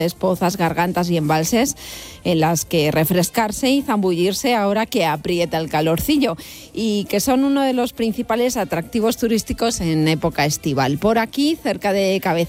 pozas, gargantas y embalses en las que refrescarse y zambullirse ahora que aprieta el calorcillo y que son uno de los principales atractivos turísticos en época estival. Por aquí, cerca de Cabezas